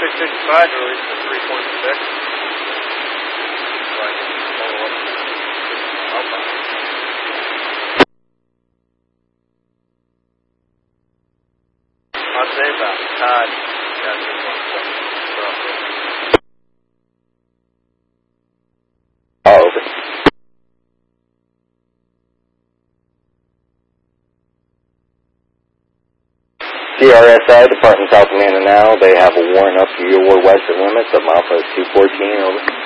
665 to release the 3.6. I'll say about Todd. Oh, over. CRSI, departing South Amanda now. They have a warrant up to your western limits of milepost 214, over.